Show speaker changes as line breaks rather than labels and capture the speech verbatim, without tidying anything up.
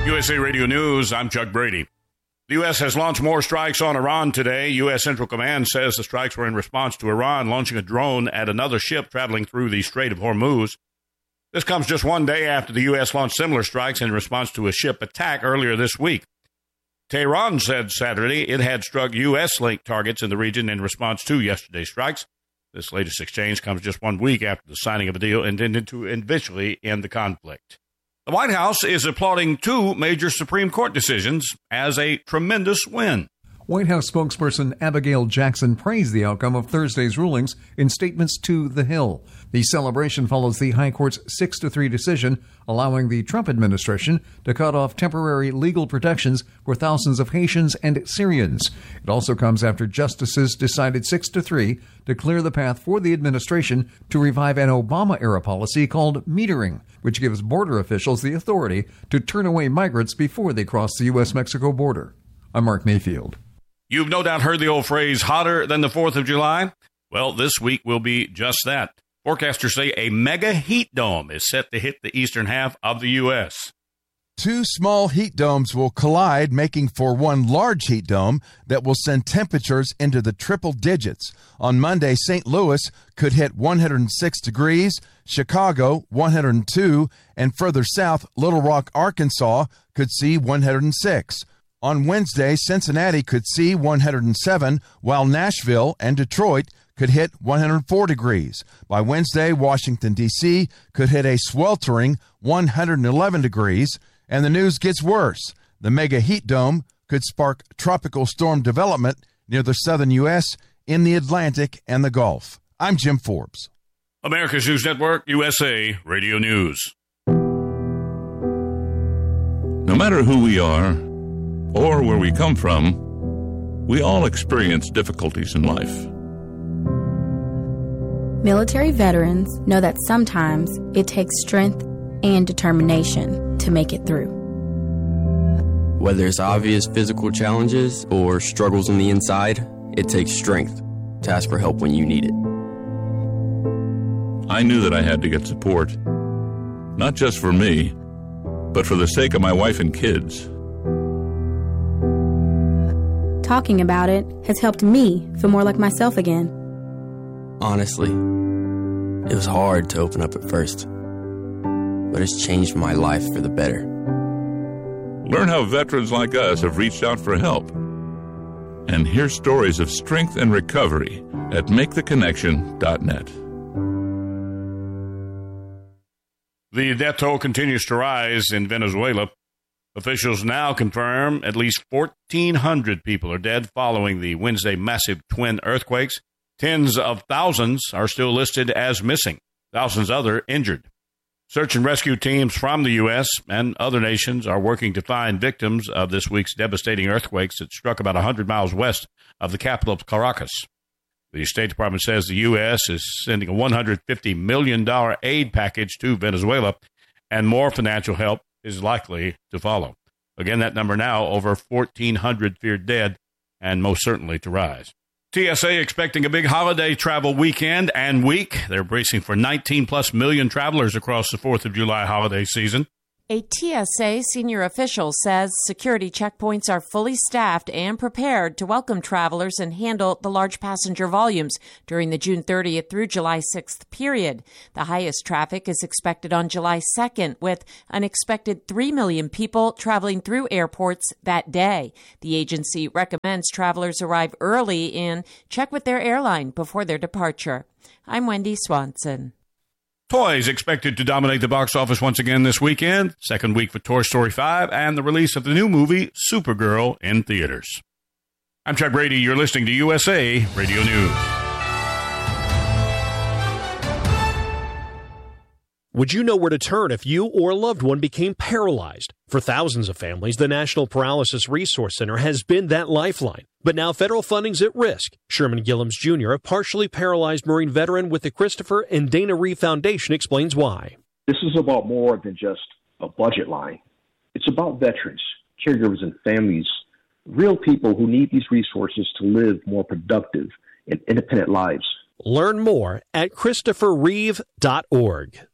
U S A Radio News, I'm Chuck Brady. The U S has launched more strikes on Iran today. U S Central Command says the strikes were in response to Iran launching a drone at another ship traveling through the Strait of Hormuz. This comes just one day after the U S launched similar strikes in response to a ship attack earlier this week. Tehran said Saturday it had struck U S-linked targets in the region in response to yesterday's strikes. This latest exchange comes just one week after the signing of a deal intended to eventually end the conflict. The White House is applauding two major Supreme Court decisions as a tremendous win.
White House spokesperson Abigail Jackson praised the outcome of Thursday's rulings in statements to The Hill. The celebration follows the High Court's six to three decision allowing the Trump administration to cut off temporary legal protections for thousands of Haitians and Syrians. It also comes after justices decided six to three to clear the path for the administration to revive an Obama-era policy called metering, which gives border officials the authority to turn away migrants before they cross the U S Mexico border. I'm Mark Mayfield.
You've no doubt heard the old phrase, hotter than the fourth of July. Well, this week will be just that. Forecasters say a mega heat dome is set to hit the eastern half of the U S.
Two small heat domes will collide, making for one large heat dome that will send temperatures into the triple digits. On Monday, Saint Louis could hit one hundred six degrees, Chicago one hundred two, and further south, Little Rock, Arkansas could see one hundred six. On Wednesday, Cincinnati could see one hundred seven, while Nashville and Detroit could hit one hundred four degrees. By Wednesday, Washington, D C could hit a sweltering one hundred eleven degrees. And the news gets worse. The mega heat dome could spark tropical storm development near the southern U S, in the Atlantic, and the Gulf. I'm Jim Forbes.
America's News Network, U S A Radio News.
No matter who we are or where we come from, we all experience difficulties in life.
Military veterans know that sometimes it takes strength and determination to make it through.
Whether it's obvious physical challenges or struggles on the inside, it takes strength to ask for help when you need it.
I knew that I had to get support, not just for me, but for the sake of my wife and kids.
Talking about it has helped me feel more like myself again.
Honestly, it was hard to open up at first, but it's changed my life for the better.
Learn how veterans like us have reached out for help. And hear stories of strength and recovery at make the connection dot net.
The death toll continues to rise in Venezuela. Officials now confirm at least fourteen hundred people are dead following the Wednesday massive twin earthquakes. Tens of thousands are still listed as missing, thousands other injured. Search and rescue teams from the U S and other nations are working to find victims of this week's devastating earthquakes that struck about one hundred miles west of the capital of Caracas. The State Department says the U S is sending a one hundred fifty million dollars aid package to Venezuela, and more financial help is likely to follow. Again, that number now over fourteen hundred feared dead, and most certainly to rise. T S A expecting a big holiday travel weekend and week. They're bracing for nineteen plus million travelers across the fourth of July holiday season.
A T S A senior official says security checkpoints are fully staffed and prepared to welcome travelers and handle the large passenger volumes during the June thirtieth through July sixth period. The highest traffic is expected on July second, with an expected three million people traveling through airports that day. The agency recommends travelers arrive early and check with their airline before their departure. I'm Wendy Swanson.
Toys expected to dominate the box office once again this weekend. Second week for Toy Story five and the release of the new movie Supergirl in theaters. I'm Chuck Brady. You're listening to U S A Radio News.
Would you know where to turn if you or a loved one became paralyzed? For thousands of families, the National Paralysis Resource Center has been that lifeline. But now federal funding's at risk. Sherman Gillums Junior, a partially paralyzed Marine veteran with the Christopher and Dana Reeve Foundation, explains why.
This is about more than just a budget line. It's about veterans, caregivers, and families, real people who need these resources to live more productive and independent lives.
Learn more at christopher reeve dot org.